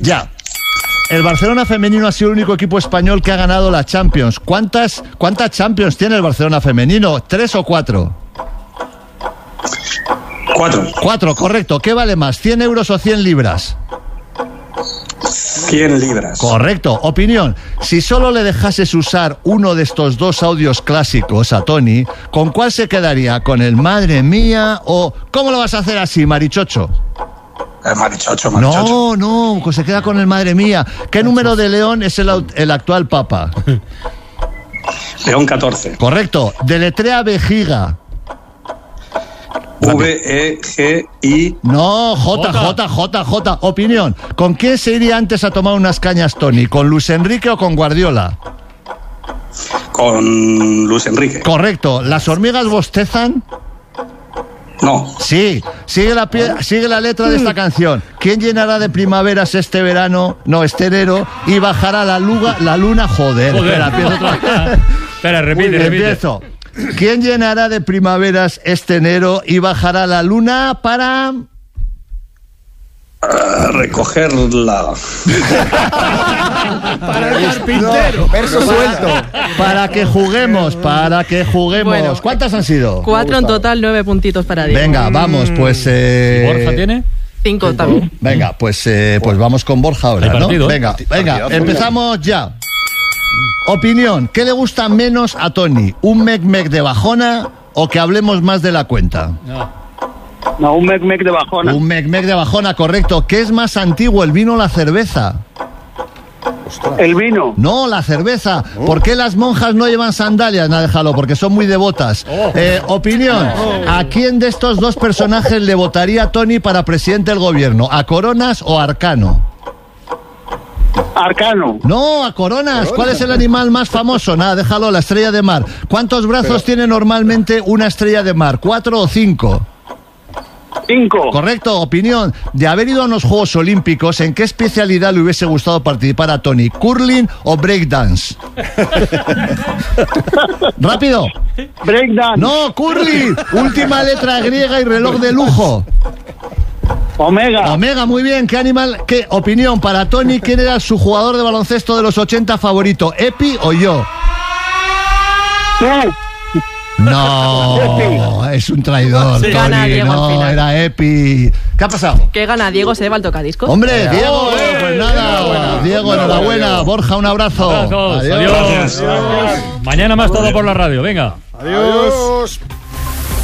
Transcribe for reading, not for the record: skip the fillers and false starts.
Ya. El Barcelona femenino ha sido el único equipo español que ha ganado la Champions. ¿Cuántas Champions tiene el Barcelona femenino? ¿3 o 4? 4. 4, correcto. ¿Qué vale más, 100 euros o 100 libras? 100 libras. Correcto. Opinión. Si solo le dejases usar uno de estos dos audios clásicos a Tony, ¿con cuál se quedaría? ¿Con el madre mía o cómo lo vas a hacer así, Marichocho? Marichocho. No, pues se queda con el madre mía. ¿Qué número de León es el actual papa? León 14. Correcto. Deletrea vejiga. V-E-G-I. No, J. Opinión. ¿Con quién se iría antes a tomar unas cañas, Tony? ¿Con Luis Enrique o con Guardiola? Con Luis Enrique. Correcto. ¿Las hormigas bostezan? No. Sí. Sigue la letra de esta canción. ¿Quién llenará de primaveras este enero y bajará la luna? Joder. Espera, empiezo otra vez. Espera, repite. Empiezo. ¿Quién llenará de primaveras este enero y bajará la luna para...? Recogerla. Para el carpintero. Verso suelto. Para que juguemos. Bueno, ¿Cuántas han sido? 4 en total, 9 puntitos para Diego. Venga, vamos, pues... ¿Borja tiene? 5 también. Venga, pues vamos con Borja ahora, Hay ¿no? partido, ¿eh? Venga, empezamos ya. Opinión, ¿qué le gusta menos a Tony? ¿Un mec-mec de bajona o que hablemos más de la cuenta? No, un mec-mec de bajona. Un mec-mec de bajona, correcto. ¿Qué es más antiguo, el vino o la cerveza? El vino. No, la cerveza. ¿Por qué las monjas no llevan sandalias? Nada, déjalo, porque son muy devotas. Opinión, ¿a quién de estos dos personajes le votaría Tony para presidente del gobierno? ¿A Coronas o a Arcano? Arcano. No, a Coronas. ¿Cuál es el animal más famoso? Nada, déjalo, la estrella de mar. ¿Cuántos brazos tiene normalmente una estrella de mar? ¿4 o 5? 5. Correcto. Opinión, de haber ido a unos Juegos Olímpicos, ¿en qué especialidad le hubiese gustado participar a Tony? ¿Curling o breakdance? Rápido. Breakdance. No, curling. Última letra griega y reloj de lujo. Omega. Omega, muy bien. ¿Qué animal? ¿Qué opinión para Tony? ¿Quién era su jugador de baloncesto de los 80 favorito? ¿Epi o yo? Tú. No, es un traidor. Sí. Tony, Gana Diego al final. Era Epi. ¿Qué ha pasado? ¿Qué gana Diego? ¿Se lleva el tocadiscos? Hombre, Diego, pues nada. Diego, enhorabuena. Borja, un abrazo. Abrazos. Adiós. Mañana más todo por la radio. Venga. Adiós.